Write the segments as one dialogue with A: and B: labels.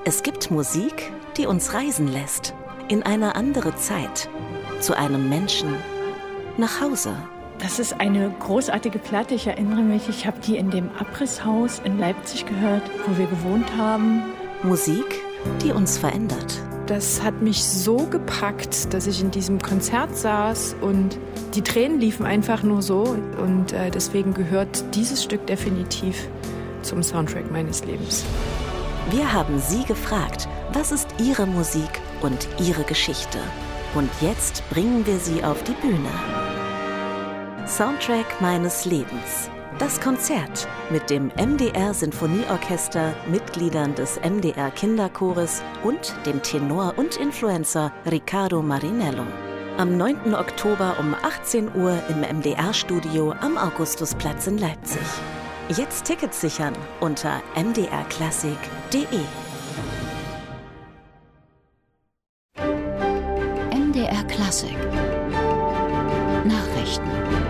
A: Es gibt Musik, die uns reisen lässt, in eine andere Zeit, zu einem Menschen, nach Hause.
B: Das ist eine großartige Platte. Ich erinnere mich, ich habe die in dem Abrisshaus in Leipzig gehört, wo wir gewohnt haben.
A: Musik, die uns verändert.
B: Das hat mich so gepackt, dass ich in diesem Konzert saß und die Tränen liefen einfach nur so. Und deswegen gehört dieses Stück definitiv zum Soundtrack meines Lebens.
A: Wir haben Sie gefragt, was ist Ihre Musik und Ihre Geschichte? Und jetzt bringen wir Sie auf die Bühne. Soundtrack meines Lebens. Das Konzert mit dem MDR Sinfonieorchester, Mitgliedern des MDR Kinderchores und dem Tenor und Influencer Riccardo Marinello. Am 9. Oktober um 18 Uhr im MDR-Studio am Augustusplatz in Leipzig. Jetzt Tickets sichern unter mdrklassik.de.
C: MDR Klassik Nachrichten.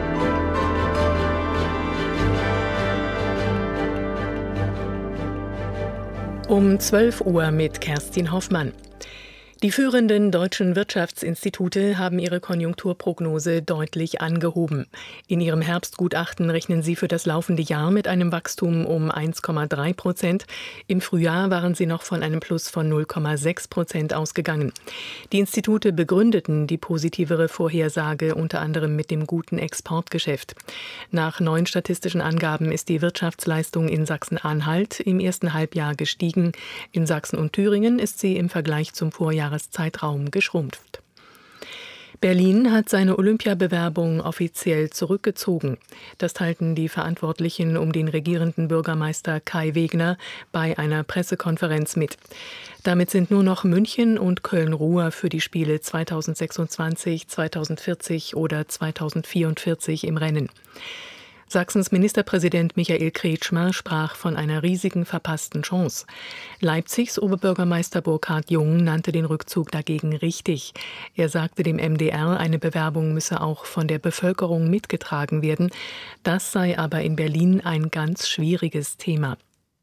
D: Um 12 Uhr mit Kerstin Hoffmann. Die führenden deutschen Wirtschaftsinstitute haben ihre Konjunkturprognose deutlich angehoben. In ihrem Herbstgutachten rechnen sie für das laufende Jahr mit einem Wachstum um 1,3%. Im Frühjahr waren sie noch von einem Plus von 0,6% ausgegangen. Die Institute begründeten die positivere Vorhersage unter anderem mit dem guten Exportgeschäft. Nach neuen statistischen Angaben ist die Wirtschaftsleistung in Sachsen-Anhalt im ersten Halbjahr gestiegen. In Sachsen und Thüringen ist sie im Vergleich zum Vorjahreszeitraum geschrumpft. Berlin hat seine Olympiabewerbung offiziell zurückgezogen. Das teilten die Verantwortlichen um den regierenden Bürgermeister Kai Wegner bei einer Pressekonferenz mit. Damit sind nur noch München und Köln-Ruhr für die Spiele 2026, 2040 oder 2044 im Rennen. Sachsens Ministerpräsident Michael Kretschmer sprach von einer riesigen verpassten Chance. Leipzigs Oberbürgermeister Burkhard Jung nannte den Rückzug dagegen richtig. Er sagte dem MDR, eine Bewerbung müsse auch von der Bevölkerung mitgetragen werden. Das sei aber in Berlin ein ganz schwieriges Thema.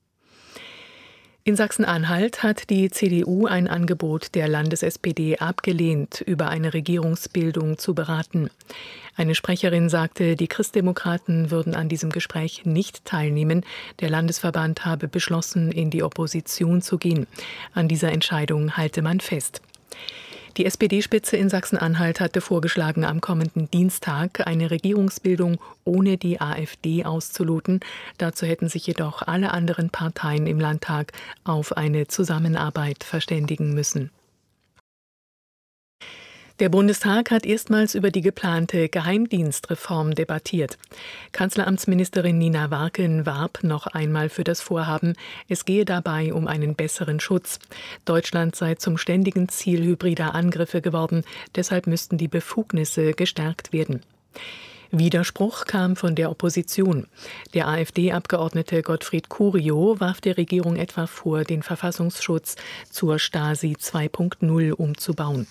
D: In Sachsen-Anhalt hat die CDU ein Angebot der Landes-SPD abgelehnt, über eine Regierungsbildung zu beraten. Eine Sprecherin sagte, die Christdemokraten würden an diesem Gespräch nicht teilnehmen. Der Landesverband habe beschlossen, in die Opposition zu gehen. An dieser Entscheidung halte man fest. Die SPD-Spitze in Sachsen-Anhalt hatte vorgeschlagen, am kommenden Dienstag eine Regierungsbildung ohne die AfD auszuloten. Dazu hätten sich jedoch alle anderen Parteien im Landtag auf eine Zusammenarbeit verständigen müssen. Der Bundestag hat erstmals über die geplante Geheimdienstreform debattiert. Kanzleramtsministerin Nina Warken warb noch einmal für das Vorhaben. Es gehe dabei um einen besseren Schutz. Deutschland sei zum ständigen Ziel hybrider Angriffe geworden. Deshalb müssten die Befugnisse gestärkt werden. Widerspruch kam von der Opposition. Der AfD-Abgeordnete Gottfried Curio warf der Regierung etwa vor, den Verfassungsschutz zur Stasi 2.0 umzubauen.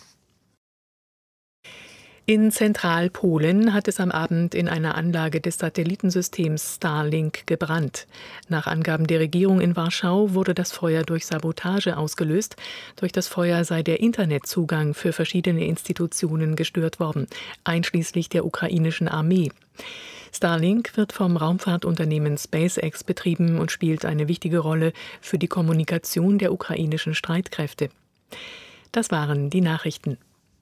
D: In Zentralpolen hat es am Abend in einer Anlage des Satellitensystems Starlink gebrannt. Nach Angaben der Regierung in Warschau wurde das Feuer durch Sabotage ausgelöst. Durch das Feuer sei der Internetzugang für verschiedene Institutionen gestört worden, einschließlich der ukrainischen Armee. Starlink wird vom Raumfahrtunternehmen SpaceX betrieben und spielt eine wichtige Rolle für die Kommunikation der ukrainischen Streitkräfte. Das waren die Nachrichten.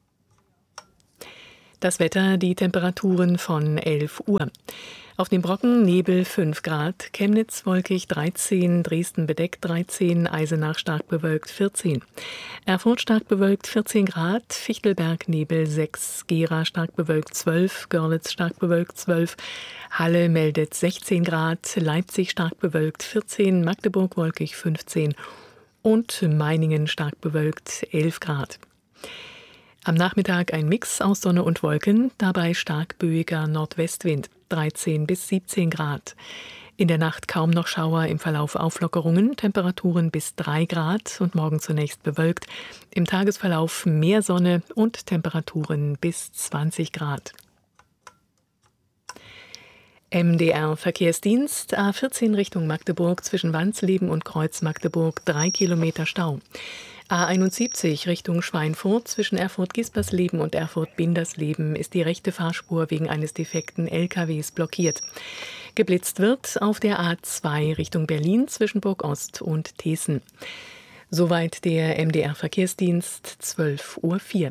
D: Das Wetter, die Temperaturen von 11 Uhr. Auf dem Brocken Nebel 5 Grad, Chemnitz wolkig 13, Dresden bedeckt 13, Eisenach stark bewölkt 14. Erfurt stark bewölkt 14 Grad, Fichtelberg Nebel 6, Gera stark bewölkt 12, Görlitz stark bewölkt 12, Halle meldet 16 Grad, Leipzig stark bewölkt 14, Magdeburg wolkig 15 und Meiningen stark bewölkt 11 Grad. Am Nachmittag ein Mix aus Sonne und Wolken, dabei stark böiger Nordwestwind, 13 bis 17 Grad. In der Nacht kaum noch Schauer, im Verlauf Auflockerungen, Temperaturen bis 3 Grad und morgen zunächst bewölkt. Im Tagesverlauf mehr Sonne und Temperaturen bis 20 Grad. MDR Verkehrsdienst, A14 Richtung Magdeburg zwischen Wansleben und Kreuz Magdeburg 3 Kilometer Stau. A71 Richtung Schweinfurt zwischen Erfurt-Gispersleben und Erfurt-Bindersleben ist die rechte Fahrspur wegen eines defekten LKWs blockiert. Geblitzt wird auf der A2 Richtung Berlin zwischen Burg-Ost und Thesen. Soweit der MDR Verkehrsdienst, 12:04 Uhr.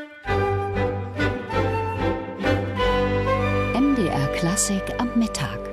C: MDR Klassik am Mittag.